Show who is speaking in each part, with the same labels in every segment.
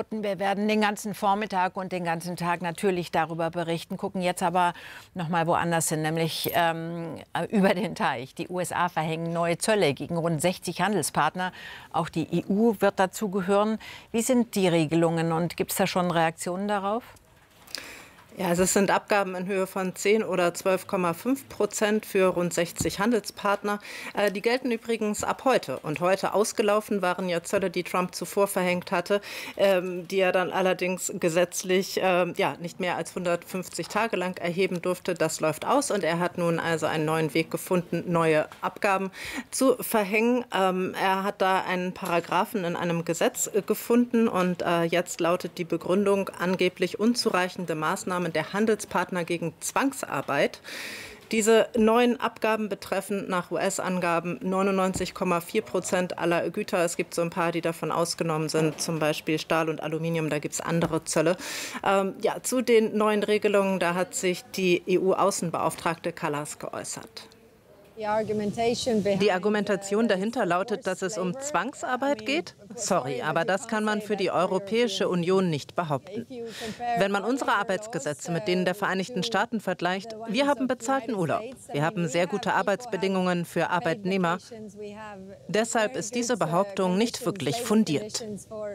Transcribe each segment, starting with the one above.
Speaker 1: Abgebauten. Wir werden den ganzen Vormittag und den ganzen Tag natürlich darüber berichten, gucken jetzt aber noch mal woanders hin, nämlich über den Teich. Die USA verhängen neue Zölle gegen rund 60 Handelspartner. Auch die EU wird dazu gehören. Wie sind die Regelungen und gibt es da schon Reaktionen darauf?
Speaker 2: Ja, also es sind Abgaben in Höhe von 10 oder 12,5% für rund 60 Handelspartner. Die gelten übrigens ab heute. Und heute ausgelaufen waren ja Zölle, die Trump zuvor verhängt hatte, die er dann allerdings gesetzlich nicht mehr als 150 Tage lang erheben durfte. Das läuft aus und er hat nun also einen neuen Weg gefunden, neue Abgaben zu verhängen. Er hat da einen Paragraphen in einem Gesetz gefunden und jetzt lautet die Begründung angeblich unzureichende Maßnahmen der Handelspartner gegen Zwangsarbeit. Diese neuen Abgaben betreffen nach US-Angaben 99,4% aller Güter. Es gibt so ein paar, die davon ausgenommen sind, zum Beispiel Stahl und Aluminium, da gibt es andere Zölle. Zu den neuen Regelungen, da hat sich die EU-Außenbeauftragte Kallas geäußert. Die Argumentation dahinter lautet, dass es um Zwangsarbeit geht? Sorry, aber das kann man für die Europäische Union nicht behaupten. Wenn man unsere Arbeitsgesetze mit denen der Vereinigten Staaten vergleicht, wir haben bezahlten Urlaub. Wir haben sehr gute Arbeitsbedingungen für Arbeitnehmer. Deshalb ist diese Behauptung nicht wirklich fundiert.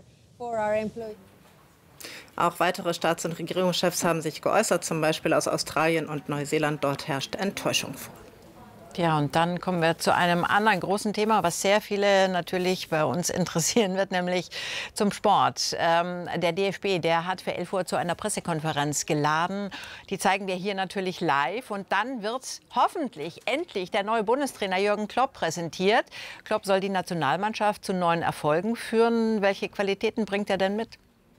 Speaker 2: Auch weitere Staats- und Regierungschefs haben sich geäußert, zum Beispiel aus Australien und Neuseeland. Dort herrscht Enttäuschung vor.
Speaker 1: Ja, und dann kommen wir zu einem anderen großen Thema, was sehr viele natürlich bei uns interessieren wird, nämlich zum Sport. Der DFB, der hat für 11 Uhr zu einer Pressekonferenz geladen. Die zeigen wir hier natürlich live. Und dann wird hoffentlich endlich der neue Bundestrainer Jürgen Klopp präsentiert. Klopp soll die Nationalmannschaft zu neuen Erfolgen führen. Welche Qualitäten bringt er denn mit?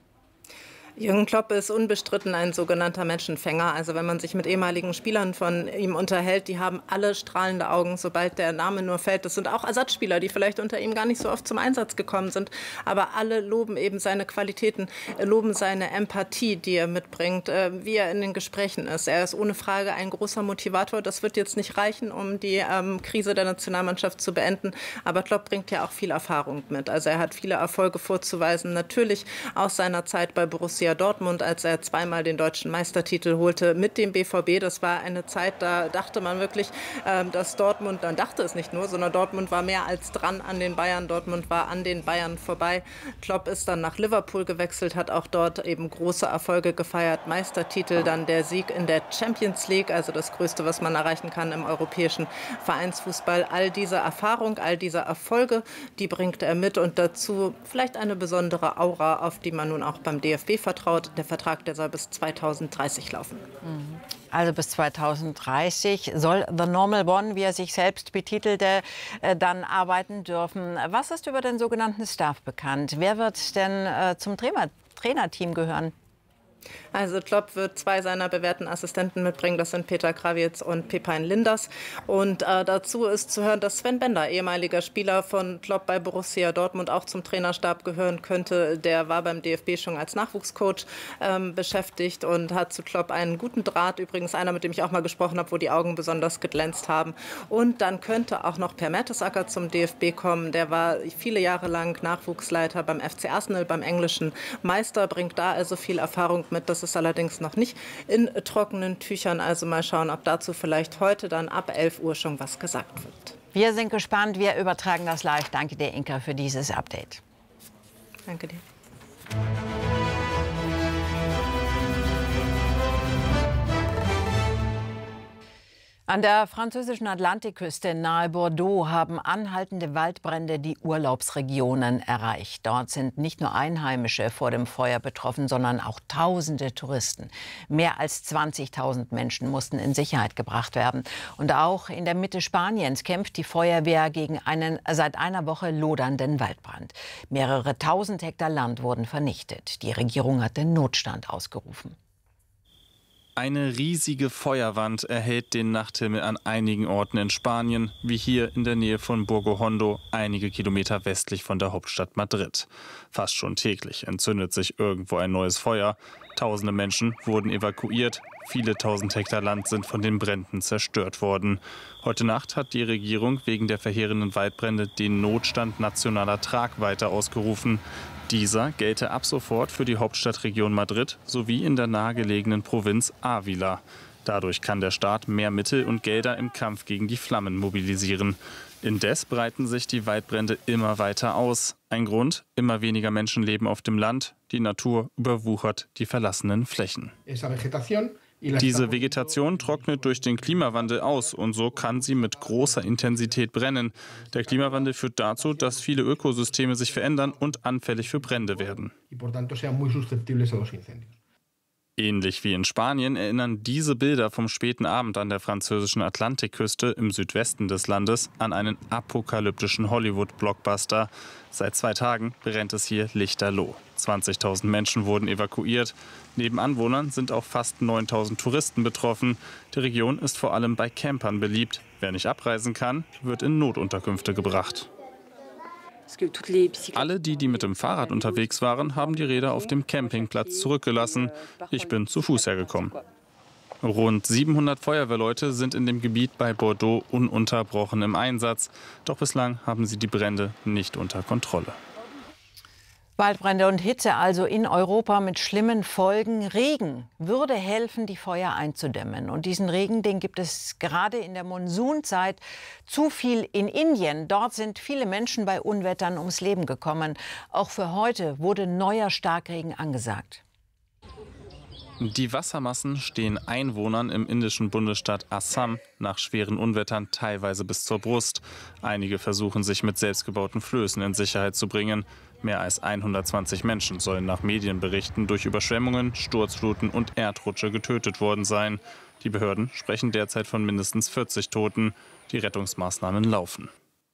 Speaker 2: Jürgen Klopp ist unbestritten ein sogenannter Menschenfänger. Also wenn man sich mit ehemaligen Spielern von ihm unterhält, die haben alle strahlende Augen, sobald der Name nur fällt. Das sind auch Ersatzspieler, die vielleicht unter ihm gar nicht so oft zum Einsatz gekommen sind. Aber alle loben eben seine Qualitäten, loben seine Empathie, die er mitbringt, wie er in den Gesprächen ist. Er ist ohne Frage ein großer Motivator. Das wird jetzt nicht reichen, um die Krise der Nationalmannschaft zu beenden. Aber Klopp bringt ja auch viel Erfahrung mit. Also er hat viele Erfolge vorzuweisen. Natürlich aus seiner Zeit bei Borussia Dortmund, als er zweimal den deutschen Meistertitel holte mit dem BVB. Das war eine Zeit, da dachte man wirklich, dass Dortmund, dann dachte es nicht nur, sondern Dortmund war mehr als dran an den Bayern. Dortmund war an den Bayern vorbei. Klopp ist dann nach Liverpool gewechselt, hat auch dort eben große Erfolge gefeiert. Meistertitel, dann der Sieg in der Champions League, also das Größte, was man erreichen kann im europäischen Vereinsfußball. All diese Erfahrung, all diese Erfolge, die bringt er mit und dazu vielleicht eine besondere Aura, auf die man nun auch beim DFB vertraut. Der Vertrag, der soll bis 2030 laufen.
Speaker 1: Also bis 2030 soll The Normal One, wie er sich selbst betitelte, dann arbeiten dürfen. Was ist über den sogenannten Staff bekannt? Wer wird denn zum Trainerteam gehören?
Speaker 2: Also Klopp wird zwei seiner bewährten Assistenten mitbringen. Das sind Peter Krawietz und Pepijn Lijnders. Und dazu ist zu hören, dass Sven Bender, ehemaliger Spieler von Klopp bei Borussia Dortmund, auch zum Trainerstab gehören könnte. Der war beim DFB schon als Nachwuchscoach beschäftigt und hat zu Klopp einen guten Draht. Übrigens einer, mit dem ich auch mal gesprochen habe, wo die Augen besonders geglänzt haben. Und dann könnte auch noch Per Mertesacker zum DFB kommen. Der war viele Jahre lang Nachwuchsleiter beim FC Arsenal, beim englischen Meister, bringt da also viel Erfahrung mit. Das ist allerdings noch nicht in trockenen Tüchern. Also mal schauen, ob dazu vielleicht heute dann ab 11 Uhr schon was gesagt wird.
Speaker 1: Wir sind gespannt. Wir übertragen das live. Danke dir, Inka, für dieses Update.
Speaker 2: Danke dir.
Speaker 1: An der französischen Atlantikküste nahe Bordeaux haben anhaltende Waldbrände die Urlaubsregionen erreicht. Dort sind nicht nur Einheimische vor dem Feuer betroffen, sondern auch tausende Touristen. Mehr als 20.000 Menschen mussten in Sicherheit gebracht werden. Und auch in der Mitte Spaniens kämpft die Feuerwehr gegen einen seit einer Woche lodernden Waldbrand. Mehrere tausend Hektar Land wurden vernichtet. Die Regierung hat den Notstand ausgerufen.
Speaker 3: Eine riesige Feuerwand erhellt den Nachthimmel an einigen Orten in Spanien, wie hier in der Nähe von Burgo Hondo, einige Kilometer westlich von der Hauptstadt Madrid. Fast schon täglich entzündet sich irgendwo ein neues Feuer. Tausende Menschen wurden evakuiert. Viele tausend Hektar Land sind von den Bränden zerstört worden. Heute Nacht hat die Regierung wegen der verheerenden Waldbrände den Notstand nationaler Tragweite ausgerufen. Dieser gelte ab sofort für die Hauptstadtregion Madrid sowie in der nahegelegenen Provinz Ávila. Dadurch kann der Staat mehr Mittel und Gelder im Kampf gegen die Flammen mobilisieren. Indes breiten sich die Waldbrände immer weiter aus. Ein Grund: immer weniger Menschen leben auf dem Land. Die Natur überwuchert die verlassenen Flächen. Diese Vegetation trocknet durch den Klimawandel aus und so kann sie mit großer Intensität brennen. Der Klimawandel führt dazu, dass viele Ökosysteme sich verändern und anfällig für Brände werden. Ähnlich wie in Spanien erinnern diese Bilder vom späten Abend an der französischen Atlantikküste im Südwesten des Landes an einen apokalyptischen Hollywood-Blockbuster. Seit 2 Tagen brennt es hier lichterloh. 20.000 Menschen wurden evakuiert. Neben Anwohnern sind auch fast 9.000 Touristen betroffen. Die Region ist vor allem bei Campern beliebt. Wer nicht abreisen kann, wird in Notunterkünfte gebracht. Alle, die mit dem Fahrrad unterwegs waren, haben die Räder auf dem Campingplatz zurückgelassen. Ich bin zu Fuß hergekommen. Rund 700 Feuerwehrleute sind in dem Gebiet bei Bordeaux ununterbrochen im Einsatz. Doch bislang haben sie die Brände nicht unter Kontrolle.
Speaker 1: Waldbrände und Hitze also in Europa mit schlimmen Folgen. Regen würde helfen, die Feuer einzudämmen. Und diesen Regen, den gibt es gerade in der Monsunzeit zu viel in Indien. Dort sind viele Menschen bei Unwettern ums Leben gekommen. Auch für heute wurde neuer Starkregen angesagt.
Speaker 3: Die Wassermassen stehen Einwohnern im indischen Bundesstaat Assam nach schweren Unwettern teilweise bis zur Brust. Einige versuchen, sich mit selbstgebauten Flößen in Sicherheit zu bringen. Mehr als 120 Menschen sollen nach Medienberichten durch Überschwemmungen, Sturzfluten und Erdrutsche getötet worden sein. Die Behörden sprechen derzeit von mindestens 40 Toten. Die Rettungsmaßnahmen laufen.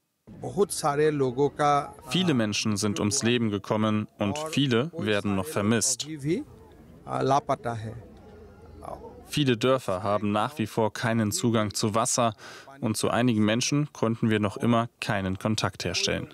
Speaker 3: Viele Menschen sind ums Leben gekommen und viele werden noch vermisst. Viele Dörfer haben nach wie vor keinen Zugang zu Wasser und zu einigen Menschen konnten wir noch immer keinen Kontakt herstellen.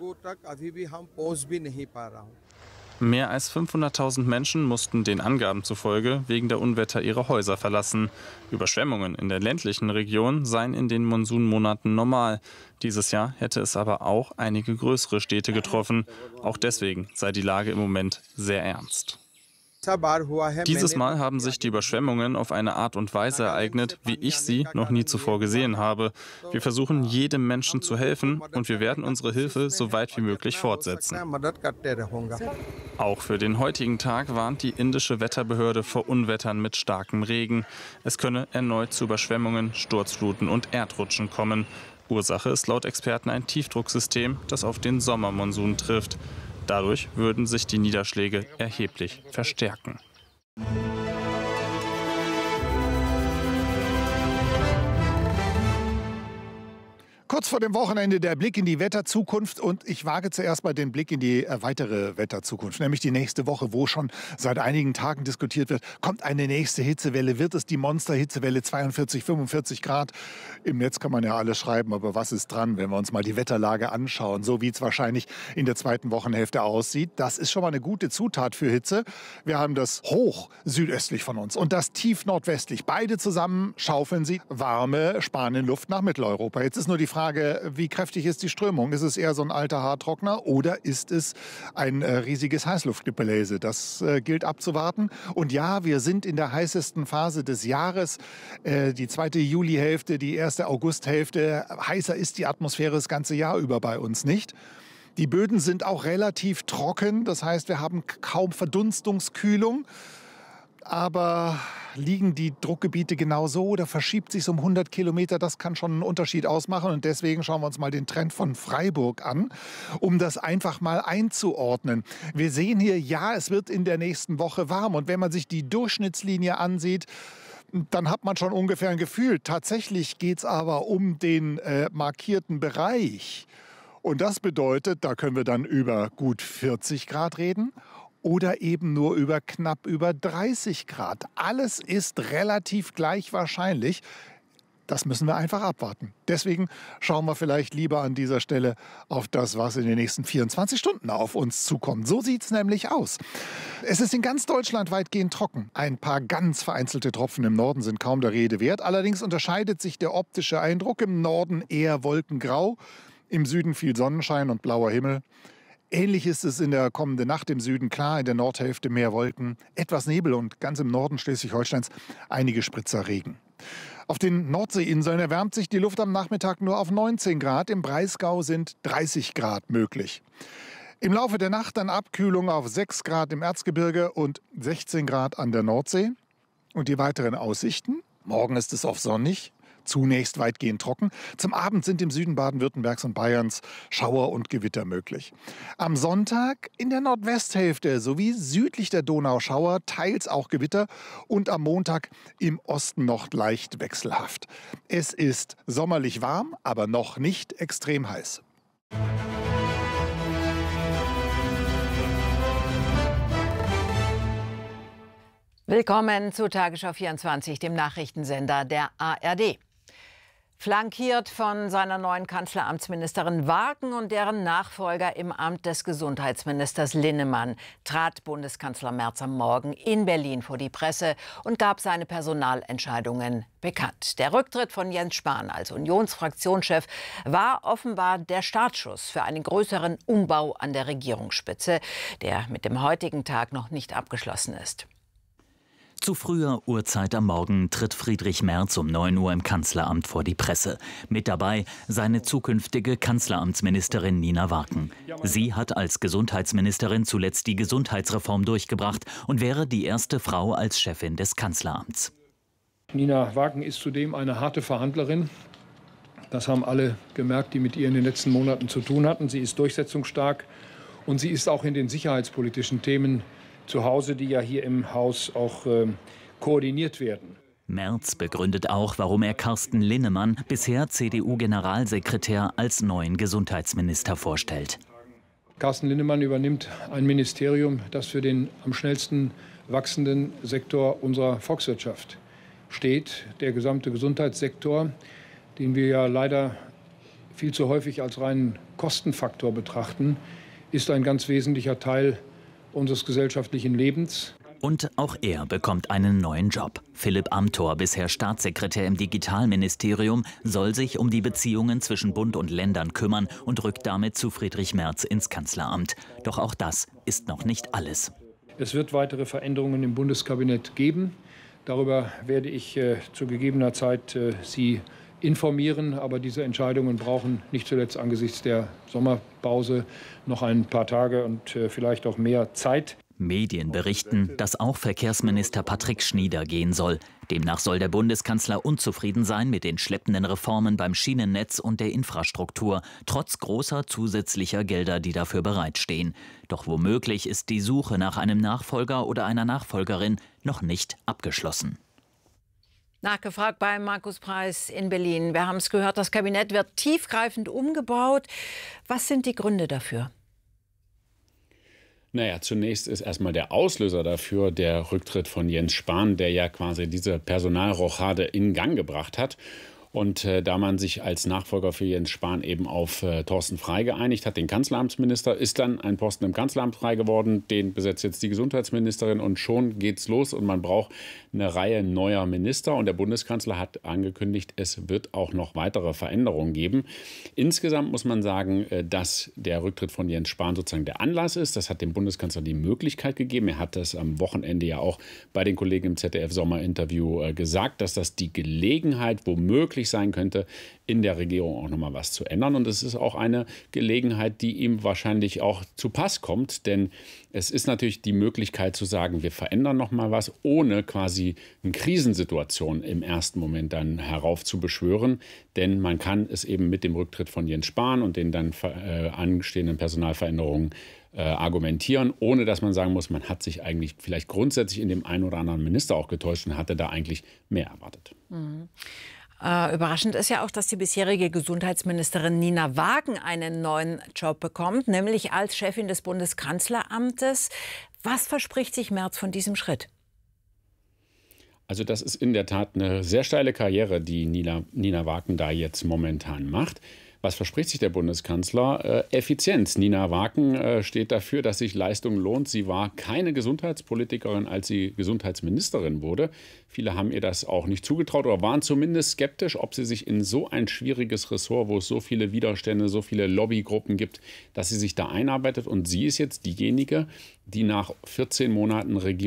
Speaker 3: Mehr als 500.000 Menschen mussten den Angaben zufolge wegen der Unwetter ihre Häuser verlassen. Überschwemmungen in der ländlichen Region seien in den Monsunmonaten normal. Dieses Jahr hätte es aber auch einige größere Städte getroffen. Auch deswegen sei die Lage im Moment sehr ernst. Dieses Mal haben sich die Überschwemmungen auf eine Art und Weise ereignet, wie ich sie noch nie zuvor gesehen habe. Wir versuchen, jedem Menschen zu helfen und wir werden unsere Hilfe so weit wie möglich fortsetzen. Auch für den heutigen Tag warnt die indische Wetterbehörde vor Unwettern mit starkem Regen. Es könne erneut zu Überschwemmungen, Sturzfluten und Erdrutschen kommen. Ursache ist laut Experten ein Tiefdrucksystem, das auf den Sommermonsun trifft. Dadurch würden sich die Niederschläge erheblich verstärken.
Speaker 4: Kurz vor dem Wochenende der Blick in die Wetterzukunft und ich wage zuerst mal den Blick in die weitere Wetterzukunft, nämlich die nächste Woche, wo schon seit einigen Tagen diskutiert wird, kommt eine nächste Hitzewelle, wird es die Monster-Hitzewelle 42, 45 Grad? Im Netz kann man ja alles schreiben, aber was ist dran, wenn wir uns mal die Wetterlage anschauen, so wie es wahrscheinlich in der zweiten Wochenhälfte aussieht. Das ist schon mal eine gute Zutat für Hitze. Wir haben das Hoch südöstlich von uns und das Tief nordwestlich. Beide zusammen schaufeln sie warme Spanienluft nach Mitteleuropa. Jetzt ist nur die Frage, wie kräftig ist die Strömung? Ist es eher so ein alter Haartrockner oder ist es ein riesiges Heißluftgebläse? Das gilt abzuwarten. Und ja, wir sind in der heißesten Phase des Jahres. Die zweite Julihälfte, die erste Augusthälfte. Heißer ist die Atmosphäre das ganze Jahr über bei uns nicht. Die Böden sind auch relativ trocken. Das heißt, wir haben kaum Verdunstungskühlung. Aber liegen die Druckgebiete genau so oder verschiebt sich um 100 Kilometer? Das kann schon einen Unterschied ausmachen. Und deswegen schauen wir uns mal den Trend von Freiburg an, um das einfach mal einzuordnen. Wir sehen hier, ja, es wird in der nächsten Woche warm. Und wenn man sich die Durchschnittslinie ansieht, dann hat man schon ungefähr ein Gefühl. Tatsächlich geht es aber um den markierten Bereich. Und das bedeutet, da können wir dann über gut 40 Grad reden. Oder eben nur knapp über 30 Grad. Alles ist relativ gleich wahrscheinlich. Das müssen wir einfach abwarten. Deswegen schauen wir vielleicht lieber an dieser Stelle auf das, was in den nächsten 24 Stunden auf uns zukommt. So sieht es nämlich aus. Es ist in ganz Deutschland weitgehend trocken. Ein paar ganz vereinzelte Tropfen im Norden sind kaum der Rede wert. Allerdings unterscheidet sich der optische Eindruck. Im Norden eher wolkengrau, im Süden viel Sonnenschein und blauer Himmel. Ähnlich ist es in der kommenden Nacht im Süden. Klar, in der Nordhälfte mehr Wolken, etwas Nebel und ganz im Norden Schleswig-Holsteins einige Spritzer Regen. Auf den Nordseeinseln erwärmt sich die Luft am Nachmittag nur auf 19 Grad. Im Breisgau sind 30 Grad möglich. Im Laufe der Nacht dann Abkühlung auf 6 Grad im Erzgebirge und 16 Grad an der Nordsee. Und die weiteren Aussichten? Morgen ist es oft sonnig. Zunächst weitgehend trocken. Zum Abend sind im Süden Baden-Württembergs und Bayerns Schauer und Gewitter möglich. Am Sonntag in der Nordwesthälfte sowie südlich der Donau Schauer, teils auch Gewitter und am Montag im Osten noch leicht wechselhaft. Es ist sommerlich warm, aber noch nicht extrem heiß.
Speaker 1: Willkommen zu Tagesschau 24, dem Nachrichtensender der ARD. Flankiert von seiner neuen Kanzleramtsministerin Wagen und deren Nachfolger im Amt des Gesundheitsministers Linnemann trat Bundeskanzler Merz am Morgen in Berlin vor die Presse und gab seine Personalentscheidungen bekannt. Der Rücktritt von Jens Spahn als Unionsfraktionschef war offenbar der Startschuss für einen größeren Umbau an der Regierungsspitze, der mit dem heutigen Tag noch nicht abgeschlossen ist.
Speaker 5: Zu früher Uhrzeit am Morgen tritt Friedrich Merz um 9 Uhr im Kanzleramt vor die Presse. Mit dabei seine zukünftige Kanzleramtsministerin Nina Wagen. Sie hat als Gesundheitsministerin zuletzt die Gesundheitsreform durchgebracht und wäre die erste Frau als Chefin des Kanzleramts.
Speaker 6: Nina Wagen ist zudem eine harte Verhandlerin. Das haben alle gemerkt, die mit ihr in den letzten Monaten zu tun hatten. Sie ist durchsetzungsstark und sie ist auch in den sicherheitspolitischen Themen zu Hause, die ja hier im Haus auch koordiniert werden.
Speaker 5: Merz begründet auch, warum er Carsten Linnemann, bisher CDU-Generalsekretär, als neuen Gesundheitsminister vorstellt.
Speaker 6: Carsten Linnemann übernimmt ein Ministerium, das für den am schnellsten wachsenden Sektor unserer Volkswirtschaft steht. Der gesamte Gesundheitssektor, den wir ja leider viel zu häufig als reinen Kostenfaktor betrachten, ist ein ganz wesentlicher Teil unseres gesellschaftlichen Lebens.
Speaker 5: Und auch er bekommt einen neuen Job. Philipp Amthor, bisher Staatssekretär im Digitalministerium, soll sich um die Beziehungen zwischen Bund und Ländern kümmern und rückt damit zu Friedrich Merz ins Kanzleramt. Doch auch das ist noch nicht alles.
Speaker 6: Es wird weitere Veränderungen im Bundeskabinett geben. Darüber werde ich zu gegebener Zeit Sie informieren. Aber diese Entscheidungen brauchen nicht zuletzt angesichts der Sommerpause noch ein paar Tage und vielleicht auch mehr Zeit.
Speaker 5: Medien berichten, dass auch Verkehrsminister Patrick Schnieder gehen soll. Demnach soll der Bundeskanzler unzufrieden sein mit den schleppenden Reformen beim Schienennetz und der Infrastruktur, trotz großer zusätzlicher Gelder, die dafür bereitstehen. Doch womöglich ist die Suche nach einem Nachfolger oder einer Nachfolgerin noch nicht abgeschlossen.
Speaker 1: Nachgefragt beim Markus Preis in Berlin. Wir haben es gehört, das Kabinett wird tiefgreifend umgebaut. Was sind die Gründe dafür?
Speaker 7: Naja, zunächst ist erstmal der Auslöser dafür der Rücktritt von Jens Spahn, der ja quasi diese Personalrochade in Gang gebracht hat. Und da man sich als Nachfolger für Jens Spahn eben auf Thorsten Frey geeinigt hat, den Kanzleramtsminister, ist dann ein Posten im Kanzleramt frei geworden. Den besetzt jetzt die Gesundheitsministerin und schon geht's los und man braucht eine Reihe neuer Minister. Und der Bundeskanzler hat angekündigt, es wird auch noch weitere Veränderungen geben. Insgesamt muss man sagen, dass der Rücktritt von Jens Spahn sozusagen der Anlass ist. Das hat dem Bundeskanzler die Möglichkeit gegeben. Er hat das am Wochenende ja auch bei den Kollegen im ZDF-Sommerinterview gesagt, dass das die Gelegenheit womöglich sein könnte, in der Regierung auch noch mal was zu ändern. Und es ist auch eine Gelegenheit, die ihm wahrscheinlich auch zu Pass kommt. Denn es ist natürlich die Möglichkeit zu sagen, wir verändern noch mal was, ohne quasi eine Krisensituation im ersten Moment dann heraufzubeschwören. Denn man kann es eben mit dem Rücktritt von Jens Spahn und den dann anstehenden Personalveränderungen argumentieren, ohne dass man sagen muss, man hat sich eigentlich vielleicht grundsätzlich in dem einen oder anderen Minister auch getäuscht und hatte da eigentlich mehr erwartet.
Speaker 1: Mhm. Überraschend ist ja auch, dass die bisherige Gesundheitsministerin Nina Wagen einen neuen Job bekommt, nämlich als Chefin des Bundeskanzleramtes. Was verspricht sich Merz von diesem Schritt?
Speaker 7: Also das ist in der Tat eine sehr steile Karriere, die Nina Wagen da jetzt momentan macht. Was verspricht sich der Bundeskanzler? Effizienz. Nina Waken steht dafür, dass sich Leistung lohnt. Sie war keine Gesundheitspolitikerin, als sie Gesundheitsministerin wurde. Viele haben ihr das auch nicht zugetraut oder waren zumindest skeptisch, ob sie sich in so ein schwieriges Ressort, wo es so viele Widerstände, so viele Lobbygruppen gibt, dass sie sich da einarbeitet. Und sie ist jetzt diejenige, die nach 14 Monaten Regierung